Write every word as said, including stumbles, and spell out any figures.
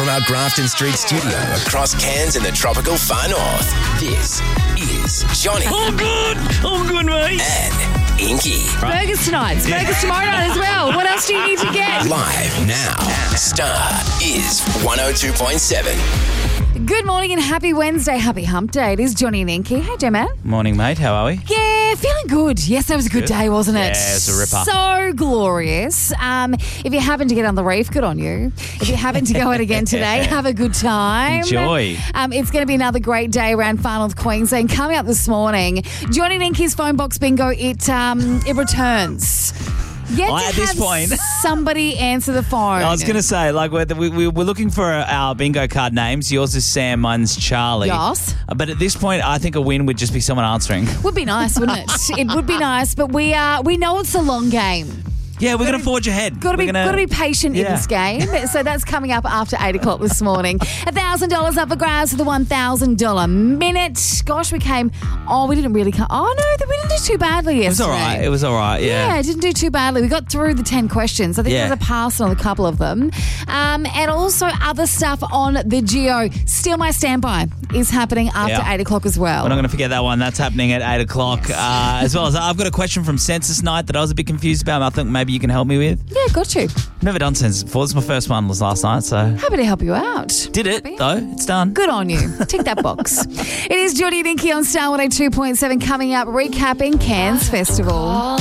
from our Grafton Street studio across Cairns and the tropical far north, this is Johnny. Oh, good. Oh, good, mate. And Inky. Burgers tonight. It's burgers tomorrow night as well. What else do you need to get? Live now. Star is one oh two point seven. Good morning and happy Wednesday. Happy hump day. It is Johnny and Inky. Hey, J-Man. Morning, mate. How are we? Yeah, feeling good. Yes, that was a good, Good. day, wasn't it? Yeah, it's a ripper. So glorious. Um, if you happen to get on the reef, good on you. If you happen to go out again today, have a good time. Enjoy. Um, it's going to be another great day around Far North Queensland. Coming up this morning, Johnny and Inky's phone box bingo, it um, it returns. Yet Oh, to at this have point- somebody answer the phone. I was going to say, like, we're, we, we- we're looking for our bingo card names. Yours is Sam, mine's Charlie. Yes. Uh, But at this point, I think a win would just be someone answering. Would be nice, wouldn't it? It would be nice, but we uh, we know it's a long game. Yeah, we're going to forge ahead. Got to be, We're gonna- got to be patient in Yeah. this game. So that's coming up after eight o'clock this morning. A thousand dollars up for grabs for the one thousand dollar minute. Gosh, we came. Oh, we didn't really come. Oh no, we didn't do too badly It was yesterday. all right. It was all right, yeah. Yeah, didn't do too badly. We got through the ten questions. I think Yeah. there's a pass on a couple of them. Um, and also other stuff on the Geo. Still My Standby is happening after Yeah. eight o'clock as well. We're not going to forget that one. That's happening at eight o'clock. Uh, as well as I've got a question from Census Night that I was a bit confused about. I think maybe you can help me with. Yeah, got you. Never done census before. It's my first one was last night, so Happy to help you out. did it Happy? though. It's done. Good on you. Tick that box. It is Johnny and Inky on Star one oh two point seven coming up, recapping Cairns Festival.